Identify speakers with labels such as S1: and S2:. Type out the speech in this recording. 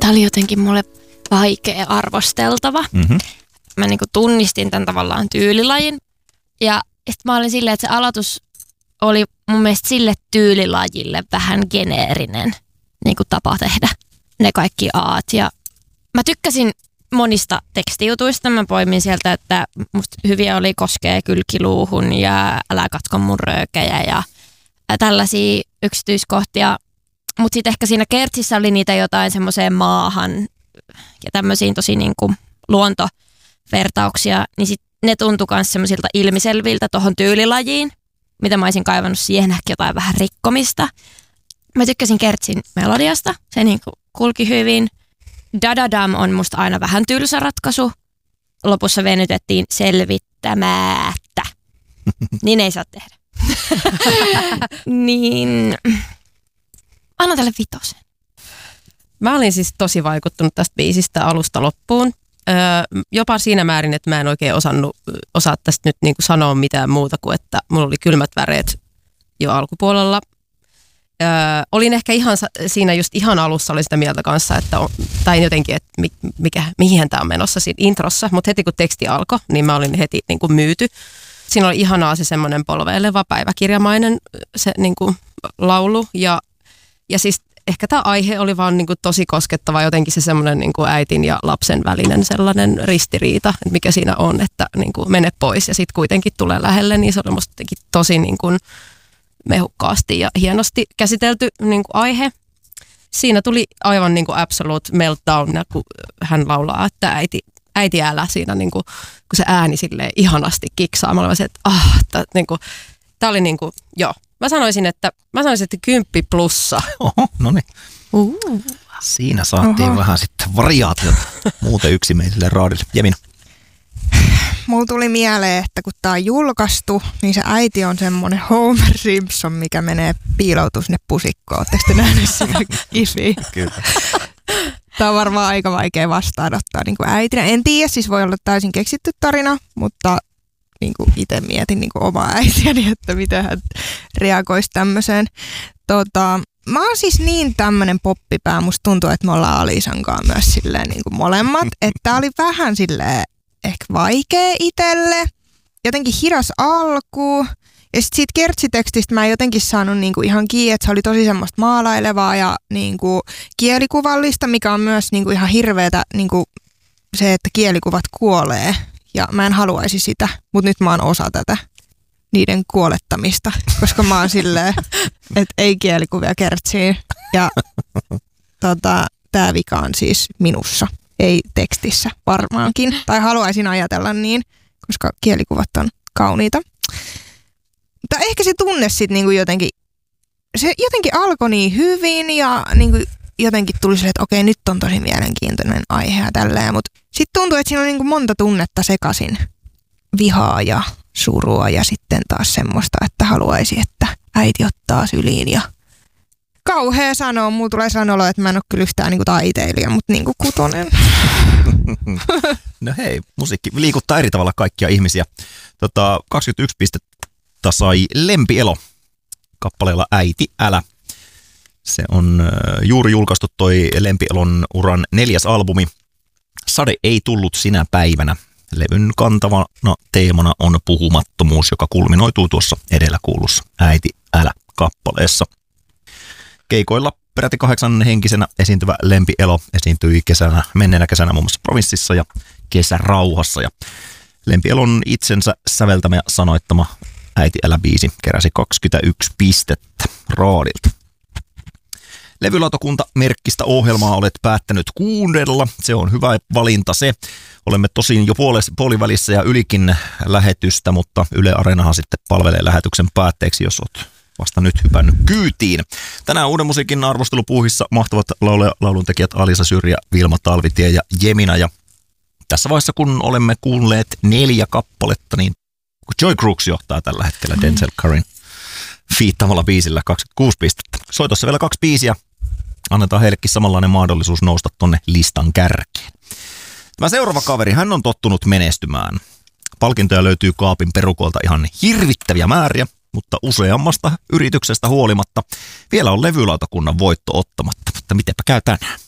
S1: Tämä oli jotenkin mulle vaikea arvosteltava.
S2: Mm-hmm.
S1: Mä niinku tunnistin tämän tavallaan tyylilajin. Ja sitten mä olin silleen, että se aloitus oli mun mielestä sille tyylilajille vähän geneerinen niinku tapa tehdä ne kaikki aat. Ja mä tykkäsin monista tekstijutuista. Mä poimin sieltä, että musta hyviä oli koskee kylkiluuhun ja älä katko mun röökejä ja tällaisia yksityiskohtia. Mutta sitten ehkä siinä kertsissä oli niitä jotain semmoiseen maahan ja tämmöisiin tosi niinku luontovertauksia, niin sit ne tuntui myös semmoisilta ilmiselviltä tohon tyylilajiin, mitä mä olisin kaivannut siihen ehkä jotain vähän rikkomista. Mä tykkäsin kertsin melodiasta, se niinku kulki hyvin. Dadadam on musta aina vähän tylsä ratkaisu. Lopussa venytettiin selvittämättä. Niin ei saa tehdä. Niin anna tälle 5.
S3: Mä olin siis tosi vaikuttunut tästä biisistä alusta loppuun. Jopa siinä määrin, että mä en oikein osaa tästä nyt niinku sanoa mitään muuta kuin, että mulla oli kylmät väreet jo alkupuolella. Olin ehkä siinä just ihan alussa oli sitä mieltä kanssa, että tai jotenkin, että mihin tämä on menossa siinä introssa, mutta heti kun teksti alkoi, niin mä olin heti niin kuin myyty. Siinä oli ihanaa se semmoinen polveileva päiväkirjamainen se niin kuin laulu ja siis ehkä tämä aihe oli vaan niin kuin tosi koskettava, jotenkin se semmoinen niin kuin äitin ja lapsen välinen sellainen ristiriita, mikä siinä on, että niin kuin mene pois ja sitten kuitenkin tulee lähelle, niin se oli musta jotenkin tosi niin kuin mehukkaasti ja hienosti käsitelty niin kuin aihe. Siinä tuli aivan niin kuin absolute meltdown, kun hän laulaa, että äiti älä siinä, niin kuin, kun se ääni silleen ihanasti kiksaa. Mä olin se, että tämä oli niin kuin, joo. Mä sanoisin, että 10+.
S2: Oho, no niin. Siinä saatiin vähän sitten variaatiota muuten yksimielille raadille. Jemina.
S4: Mulla tuli mieleen, että kun tää on julkaistu, niin se äiti on semmonen Homer Simpson, mikä menee piiloutuu sinne pusikkoon. Ootteko te nähneet sitä kifiä?
S2: Kyllä.
S4: Tää on varmaan aika vaikea vastaanottaa niin kuin äitinä. En tiedä, siis voi olla täysin keksitty tarina, mutta niin kuin itse mietin niin kuin omaa äitiäni, että miten hän reagoisi tämmöiseen. Mä oon siis niin tämmönen poppipää, musta tuntuu, että me ollaan Alisan kanssa myös silleen niin kuin molemmat. Että tää oli vähän silleen ehkä vaikea itselle, jotenkin hidas alku. Ja sit siitä kertsitekstistä mä en jotenkin saanut niinku ihan kiinni, että se oli tosi semmoista maalailevaa ja niinku kielikuvallista, mikä on myös niinku ihan hirveetä niinku se, että kielikuvat kuolee. Ja mä en haluaisi sitä, mutta nyt mä oon osa tätä niiden kuolettamista, koska mä oon silleen, että ei kielikuvia kertsiin. Ja tää vika on siis minussa, ei tekstissä varmaankin. Tai haluaisin ajatella niin, koska kielikuvat on kauniita. Mutta ehkä se tunne sitten niinku jotenkin, se jotenkin alkoi niin hyvin ja niinku jotenkin tuli se, että okei, nyt on tosi mielenkiintoinen aihe ja tälleen. Mutta sitten tuntui, että siinä on niinku monta tunnetta sekaisin. Vihaa ja surua ja sitten taas semmoista, että haluaisi, että äiti ottaa syliin. Ja kauhea sanoa, mulla tulee sanoa, että mä en ole kyllä yhtään niinku taiteilija, mutta niinku kutonen.
S2: No hei, musiikki liikuttaa eri tavalla kaikkia ihmisiä. 21 pistettä sai Lempielo kappaleella Äiti älä. Se on juuri julkaistu toi Lempielon uran 4. albumi. Sade ei tullut sinä päivänä. Levyn kantavana teemana on puhumattomuus, joka kulminoituu tuossa edellä kuulussa Äiti älä kappaleessa. Keikoilla peräti 8-henkisenä esiintyvä Lempielo esiintyi menneenä kesänä muun muassa Provinssissa ja Kesärauhassa. Ja Lempielon itsensä säveltämä ja sanoittama Äiti älä biisi keräsi 21 pistettä raadilta. Levylautakunta merkkistä ohjelmaa olet päättänyt kuunnella. Se on hyvä valinta se. Olemme tosin jo puolivälissä ja ylikin lähetystä, mutta Yle Areenahan sitten palvelee lähetyksen päätteeksi, jos olet vasta nyt hypännyt kyytiin. Tänään Uuden musiikin arvostelupuuhissa mahtavat lauluntekijät Alisa Syrjä, Vilma Talvitie ja Jemina. Ja tässä vaiheessa, kun olemme kuulleet 4 kappaletta, niin Joy Crooks johtaa tällä hetkellä Denzel Curryn fiittamalla biisillä 26 pistettä. Soitossa vielä 2 biisiä. Annetaan heillekin samanlainen mahdollisuus nousta tonne listan kärkeen. Tämä seuraava kaveri, hän on tottunut menestymään. Palkintoja löytyy kaapin perukolta ihan hirvittäviä määriä, mutta useammasta yrityksestä huolimatta vielä on levylautakunnan voitto ottamatta. Mutta mitenpä käy tänään?